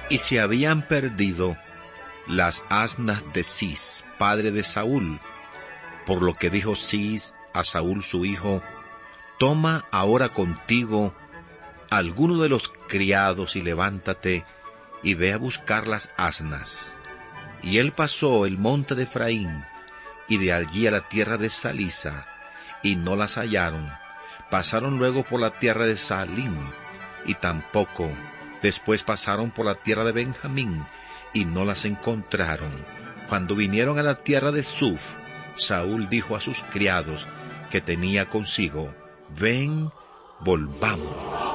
Y se habían perdido las asnas de Cis, padre de Saúl, por lo que dijo Cis a Saúl su hijo: toma ahora contigo alguno de los criados y levántate y ve a buscar las asnas. Y él pasó el monte de Efraín y de allí a la tierra de Salisa, y no las hallaron. Pasaron luego por la tierra de Saalim, y tampoco. Después pasaron por la tierra de Benjamín, y no las encontraron. Cuando vinieron a la tierra de Suf, Saúl dijo a sus criados que tenía consigo: ven, volvamos.